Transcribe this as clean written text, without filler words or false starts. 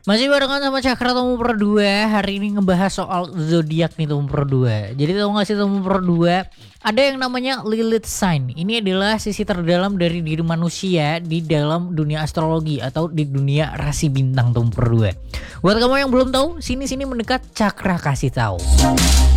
Masih barengan sama Cakra Tomupro 2. Hari ini ngebahas soal zodiak nih Tomupro 2. Jadi tahu gak sih Tomupro 2? Ada yang namanya Lilith sign. Ini adalah sisi terdalam dari diri manusia di dalam dunia astrologi atau di dunia rasi bintang Tomupro 2. Buat kamu yang belum tahu, sini mendekat Cakra kasih tahu.